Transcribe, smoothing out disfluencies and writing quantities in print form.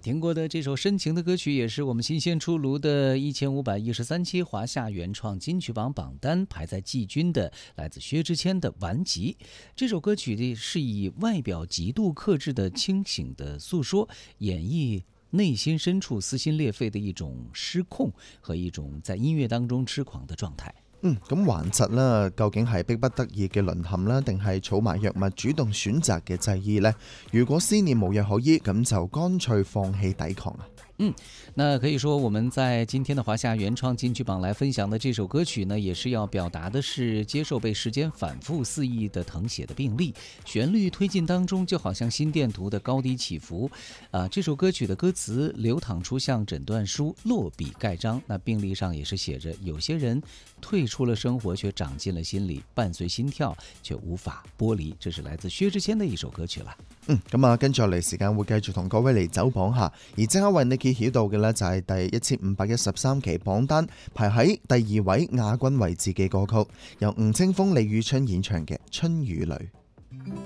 听过的这首深情的歌曲，也是我们新鲜出炉的1513期华夏原创金曲榜榜单排在季军的，来自薛之谦的《顽疾》。这首歌曲呢，是以外表极度克制的清醒的诉说，演绎內心深處撕心裂肺的一種失控和一種在音樂當中痴狂的狀態。 咁頑疾啦，究竟係迫不得已嘅淪陷啦，定係儲埋藥物主動選擇嘅際醫呢？如果思念無藥可醫，咁就乾脆放棄抵抗啊！ 那可以说我们在今天的华夏原创金曲榜来分享的这首歌曲呢，也是要表达的是接受被时间反复肆意的誊写的病例，旋律推进当中就好像心电图的高低起伏这首歌曲的歌词流淌出像诊断书，落笔盖章，那病历上也是写着有些人退出了生活却長進了心裡，伴隨心跳卻無法剝離，這是來自薛之謙的一首歌曲啦。 咁跟住落嚟時間會繼續同各位嚟走榜下，而即刻為你揭曉到嘅呢，就係第1513期榜單排喺第2位亞軍位置嘅歌曲，由吳青峰、李宇春演唱嘅《春與淚》。